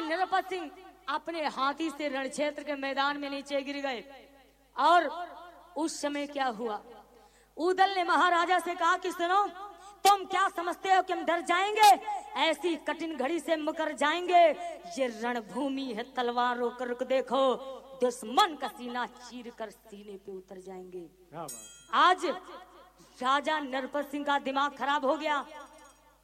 नरपत सिंह अपने हाथी से रण क्षेत्र के मैदान में नीचे गिर गए। और उस समय क्या हुआ, उदल ने महाराजा से कहा कि सुनो, तुम क्या समझते हो कि हम डर जाएंगे? ऐसी कठिन घड़ी से मुकर जाएंगे? ये रणभूमि है, तलवारों का रुख देखो, दुश्मन का सीना चीर कर सीने पे उतर जाएंगे। आज राजा नरपत सिंह का दिमाग खराब हो गया।